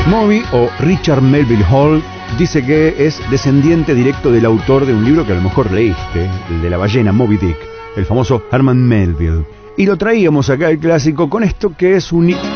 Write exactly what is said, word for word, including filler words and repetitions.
Moby, o Richard Melville Hall, dice que es descendiente directo del autor de un libro que a lo mejor leíste, el de la ballena, Moby Dick, el famoso Herman Melville. Y lo traíamos acá el clásico con esto que es un